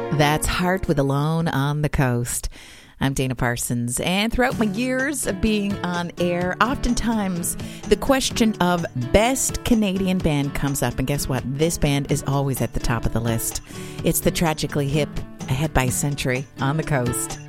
That's Heart with Alone on the Coast. I'm Dana Parsons, and throughout my years of being on air, oftentimes the question of best Canadian band comes up, and guess what? This band is always at the top of the list. It's the Tragically Hip, Ahead by a Century on the Coast.